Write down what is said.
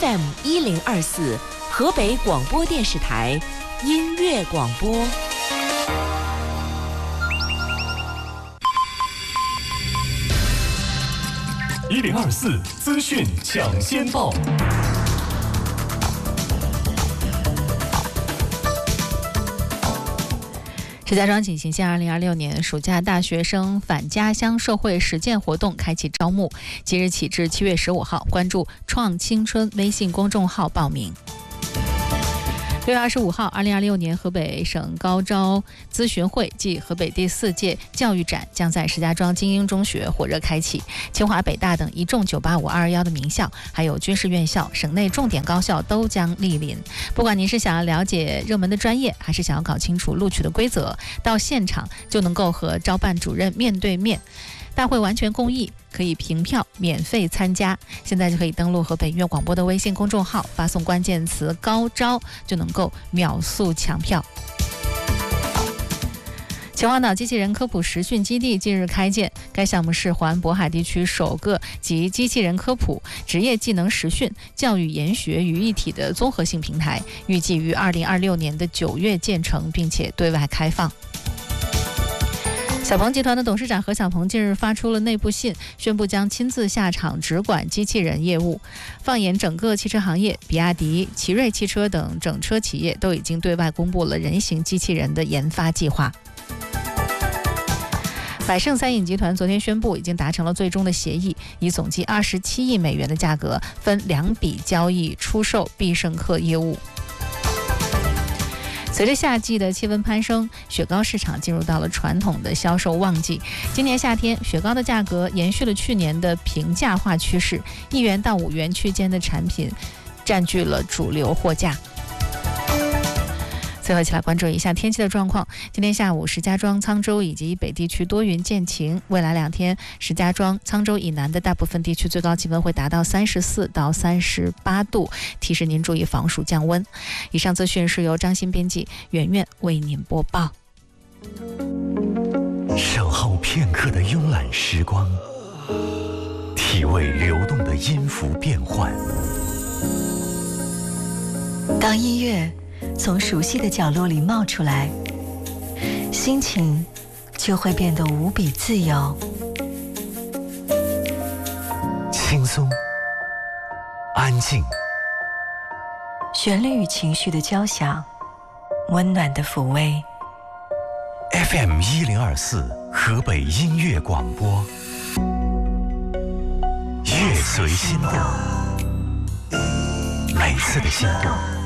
FM1024河北广播电视台音乐广播。 1024资讯抢先报。 石家庄锦行县2026年暑假大学生返家乡社会实践活动开启招募，即日起至7月15号，关注创青春微信公众号报名。6月25号，2026年河北省高招咨询会暨河北第4届教育展将在石家庄精英中学火热开启。清华、北大等一众985、221的名校，还有军事院校、省内重点高校都将莅临。不管您是想要了解热门的专业，还是想要搞清楚录取的规则，到现场就能够和招办主任面对面。大会完全公益，可以凭票免费参加。现在就可以登录河北音乐广播的微信公众号，发送关键词高招，就能够秒速抢票。秦皇岛机器人科普实训基地近日开建，该项目是环渤海地区首个集机器人科普、职业技能实训、教育研学于一体的综合性平台，预计于2026年的9月建成，并且对外开放。小鹏集团的董事长何小鹏近日发出了内部信，宣布将亲自下场直管机器人业务。放眼整个汽车行业，比亚迪、奇瑞汽车等整车企业都已经对外公布了人形机器人的研发计划。百胜餐饮集团昨天宣布，已经达成了最终的协议，以总计27亿美元的价格，分2笔交易出售必胜客业务。随着夏季的气温攀升，雪糕市场进入到了传统的销售旺季。今年夏天，雪糕的价格延续了去年的平价化趋势，1元到5元区间的产品占据了主流货架。最后一起来关注一下天气的状况。今天下午，石家庄、沧州以及北地区多云见晴。未来2天，石家庄、沧州以南的大部分地区最高气温会达到34到38度，提示您注意防暑降温。以上资讯是由张欣编辑，圆圆为您播报。 守候片刻的慵懒时光，体味流动的音符变换。 当音乐从熟悉的角落里冒出来，心情就会变得无比自由。 轻松，安静， 旋律与情绪的交响，温暖的抚慰。 FM1024河北音乐广播，乐随心动，每次的心动